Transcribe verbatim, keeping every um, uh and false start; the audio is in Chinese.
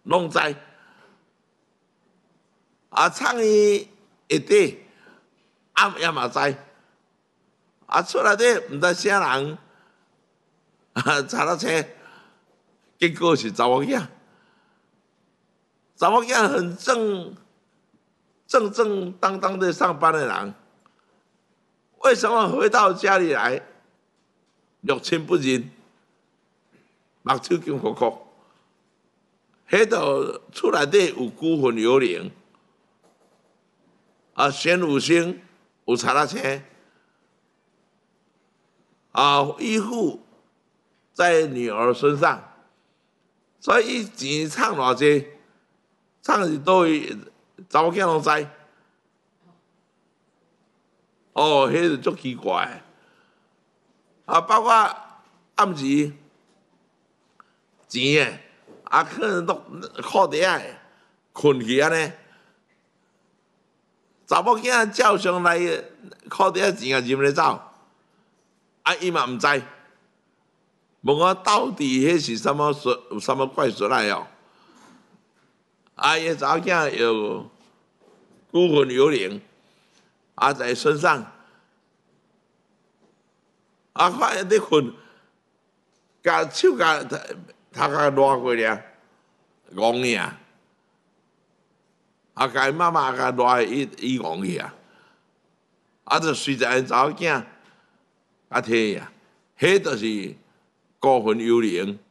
拢知。啊，创伊一底暗也嘛知。啊，厝内底毋知啥人，啊，查到车，结果是查某囝。查某囝很正正正当当的上班的人，为什么回到家里来，六亲不认，目睭金哭哭？迄度厝内底有孤魂幽灵，啊，玄武星有查到车，啊，依附在女儿身上，所以伊钱唱偌济，唱是倒位，查某囝拢知。哦，迄是足奇怪。啊，包括暗时钱诶，啊，可能都裤底仔困去安尼，查某囝照上来裤底仔钱也入咧走，啊，伊嘛毋知。问我到底迄是什么术？有什么怪术来哦？啊，伊查某囝有孤魂幽灵，啊，在身上，啊，看伊咧困，甲手甲头壳拉过俩，戆去啊！啊，甲伊妈妈甲拉伊伊戆去啊！啊，就随着因查某囝啊摕啊，迄就是孤魂幽灵。